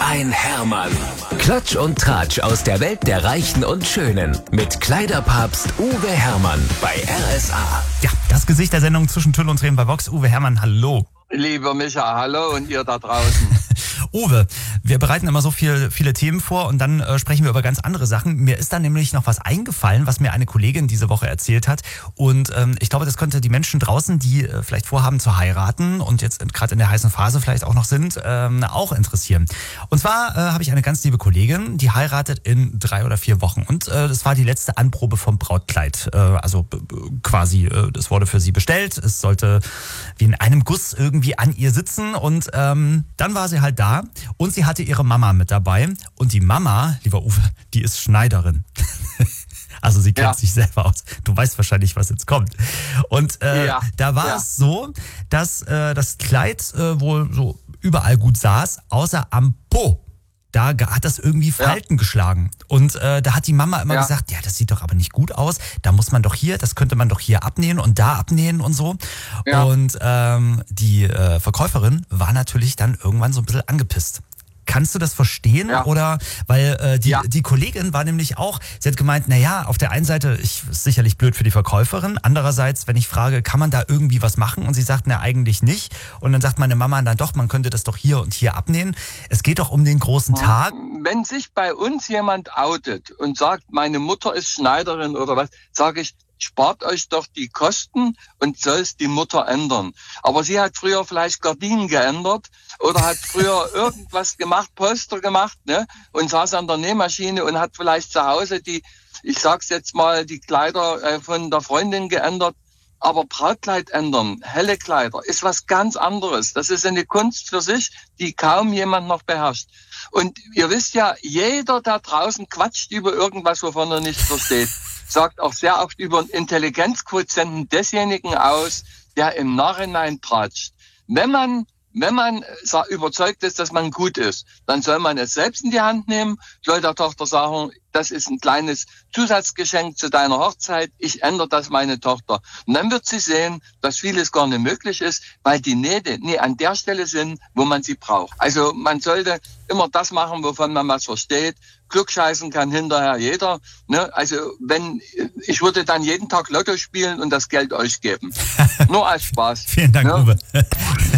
ein Hermann. Klatsch und Tratsch aus der Welt der Reichen und Schönen. Mit Kleiderpapst Uwe Hermann bei RSA. Ja, das Gesicht der Sendung zwischen Tüll und Tränen bei Vox. Uwe Hermann, hallo. Lieber Micha, hallo und ihr da draußen. Uwe, wir bereiten immer so viele Themen vor und dann sprechen wir über ganz andere Sachen. Mir ist da nämlich noch was eingefallen, was mir eine Kollegin diese Woche erzählt hat. Und ich glaube, das könnte die Menschen draußen, die vielleicht vorhaben zu heiraten und jetzt gerade in der heißen Phase vielleicht auch noch sind, auch interessieren. Und zwar habe ich eine ganz liebe Kollegin, die heiratet in 3 oder 4 Wochen. Und das war die letzte Anprobe vom Brautkleid. Quasi, das wurde für sie bestellt. Es sollte wie in einem Guss irgendwie an ihr sitzen. Und dann war sie halt da. Und sie hatte ihre Mama mit dabei. Und die Mama, lieber Uwe, die ist Schneiderin. Also sie kennt sich selber aus. Du weißt wahrscheinlich, was jetzt kommt. Und da war es so, dass das Kleid wohl so überall gut saß, außer am Po. Da hat das irgendwie Falten geschlagen. Und da hat die Mama immer gesagt, ja, das sieht doch aber nicht gut aus. Da muss man doch hier, das könnte man doch hier abnähen und da abnähen und so. Ja. Und die Verkäuferin war natürlich dann irgendwann so ein bisschen angepisst. Kannst du das verstehen? Ja. Oder weil die Kollegin war nämlich auch, sie hat gemeint, naja, auf der einen Seite ist sicherlich blöd für die Verkäuferin, andererseits, wenn ich frage, kann man da irgendwie was machen? Und sie sagt, na eigentlich nicht. Und dann sagt meine Mama dann doch, man könnte das doch hier und hier abnähen. Es geht doch um den großen Tag. Wenn sich bei uns jemand outet und sagt, meine Mutter ist Schneiderin oder was, sage ich, spart euch doch die Kosten und soll es die Mutter ändern. Aber sie hat früher vielleicht Gardinen geändert oder hat früher irgendwas gemacht, Polster gemacht, ne? Und saß an der Nähmaschine und hat vielleicht zu Hause die Kleider von der Freundin geändert. Aber Brautkleid ändern, helle Kleider, ist was ganz anderes. Das ist eine Kunst für sich, die kaum jemand noch beherrscht. Und ihr wisst ja, jeder da draußen quatscht über irgendwas, wovon er nichts versteht. Sagt auch sehr oft über den Intelligenzquotienten desjenigen aus, der im Nachhinein tratscht. Wenn man überzeugt ist, dass man gut ist, dann soll man es selbst in die Hand nehmen, soll der Tochter sagen, das ist ein kleines Zusatzgeschenk zu deiner Hochzeit, ich ändere das meine Tochter. Und dann wird sie sehen, dass vieles gar nicht möglich ist, weil die Nähte an der Stelle sind, wo man sie braucht. Also man sollte immer das machen, wovon man was versteht. Klugscheißen kann hinterher jeder. Ne? Also ich würde dann jeden Tag Lotto spielen und das Geld euch geben. Nur als Spaß. Vielen Dank, Uwe.